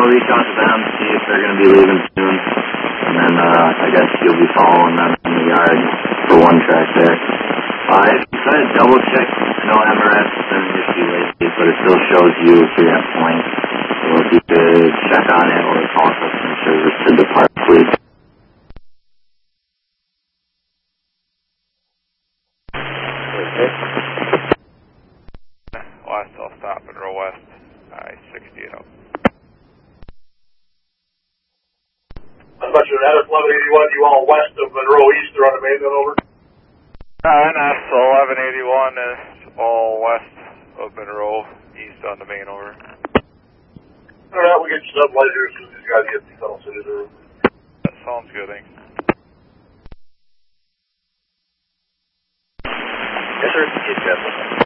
reach out to them, see if they're going to be leaving soon. And then I guess you'll be following them in the yard for one track there. If you try to double check, no MRS has been an issue lately, but it still shows you to that point. So if you could check on it or call customer service to depart, please. West, I'll stop and roll west. I-60 out. I'm not sure that is 1181. You all west of Monroe East or on the main then over? NS 1181 is all west of Monroe, east on the main over. Alright, we'll get you some later as soon as these guys get to Tunnel City. That sounds good, thanks. Yes, sir.